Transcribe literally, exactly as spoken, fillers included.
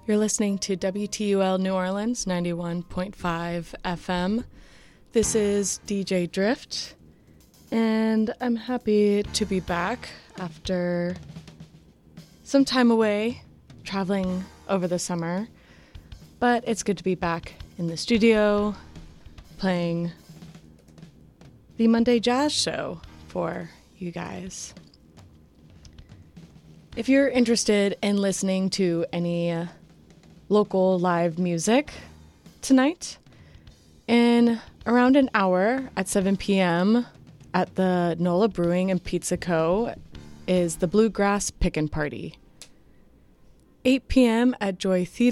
You're listening to W T U L New Orleans, ninety-one point five F M. This is D J Drift, and I'm happy to be back after some time away, traveling over the summer. But it's good to be back in the studio, playing the Monday Jazz Show for you guys. If you're interested in listening to any uh, local live music tonight, in around an hour at seven p.m. at the Nola Brewing and Pizza Co. is the Bluegrass Pickin' Party. eight p.m. at Joy Theater